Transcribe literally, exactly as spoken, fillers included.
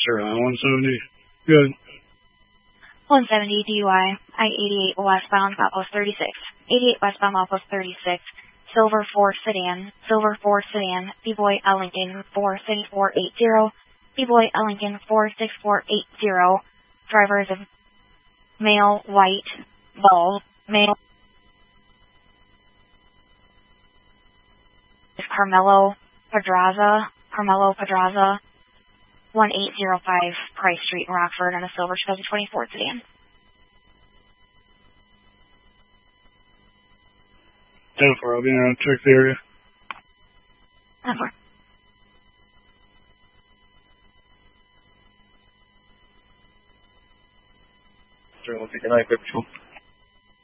Carolina, one seventy. Good. one seventy D U I, I eighty-eight westbound, outpost thirty-six. eighty-eight westbound, outpost thirty-six. Silver Ford sedan, Silver Ford sedan, B-Boy L Lincoln four six four eight zero, B-Boy L Lincoln four six four eight zero. Driver is a male, white, bald, male. Carmelo Pedraza, Carmelo Pedraza, one eight zero five Price Street in Rockford on a silver twenty twenty Ford sedan. ten four, I'll be around to check the area. ten four. Sure, we'll take a nine patrol.